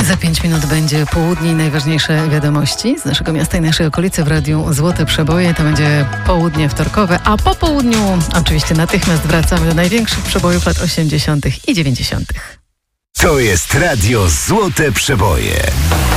Za 5 minut będzie południe i najważniejsze wiadomości z naszego miasta i naszej okolicy w Radiu Złote Przeboje. To będzie południe wtorkowe, a po południu oczywiście natychmiast wracamy do największych przebojów lat 80. i 90. To jest Radio Złote Przeboje.